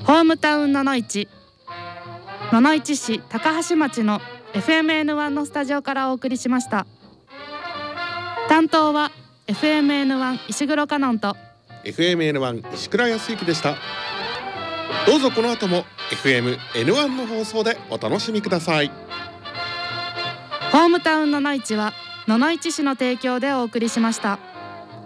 ホームタウンののいち市高橋町の FMN1 のスタジオからお送りしました。担当は FMN1 石黒香音と FMN1 石倉康之でした。どうぞこの後も FMN1 の放送でお楽しみください。 ホームタウンののいちは野々市市の提供でお送りしました。